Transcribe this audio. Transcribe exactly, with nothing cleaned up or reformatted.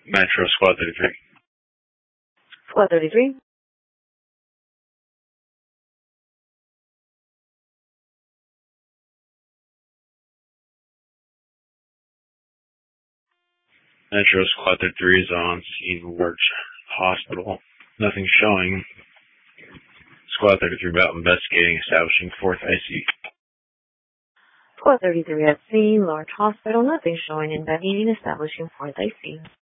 Metro Squad thirty-three. Squad thirty-three. Metro Squad thirty-three is on scene, Larch Hospital. Nothing showing. Squad thirty-three about investigating, establishing fourth I C. Squad thirty-three at scene, Larch Hospital. Nothing showing, investigating, establishing fourth I C.